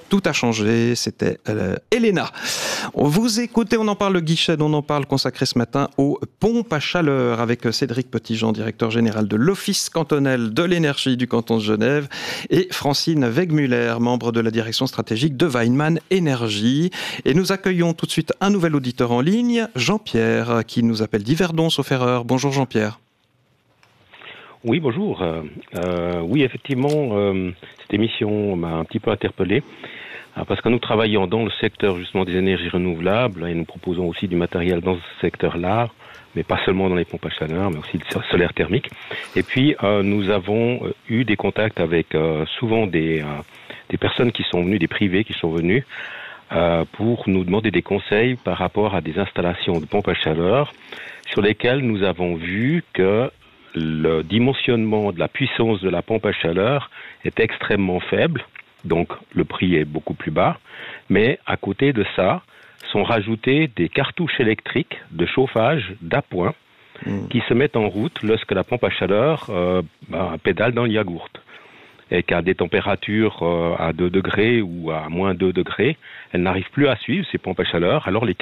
tout a changé. C'était Elena. Vous écoutez, on en parle le guichet, on en parle consacré ce matin aux pompes à chaleur avec Cédric Petitjean, directeur général de l'Office cantonal de l'énergie du canton de Genève, et Francine Wegmüller, membre de la direction stratégique de Weinmann Énergie. Et nous accueillons tout de suite un nouvel auditeur en ligne, Jean-Pierre, qui nous appelle d'Yverdon, sauf erreur. Bonjour Jean-Pierre. Oui, bonjour. Oui, effectivement, cette émission m'a un petit peu interpellé parce que nous travaillons dans le secteur justement des énergies renouvelables et nous proposons aussi du matériel dans ce secteur-là, mais pas seulement dans les pompes à chaleur, mais aussi le solaire thermique. Et puis, nous avons eu des contacts avec souvent des personnes qui sont venues, des privés qui sont venus pour nous demander des conseils par rapport à des installations de pompes à chaleur sur lesquelles nous avons vu que le dimensionnement de la puissance de la pompe à chaleur est extrêmement faible, donc le prix est beaucoup plus bas, mais à côté de ça, sont rajoutées des cartouches électriques de chauffage d'appoint qui se mettent en route lorsque la pompe à chaleur pédale dans le yaourt. Et qu'à des températures à 2 degrés ou à moins 2 degrés, elle n'arrive plus à suivre ces pompes à chaleur, alors les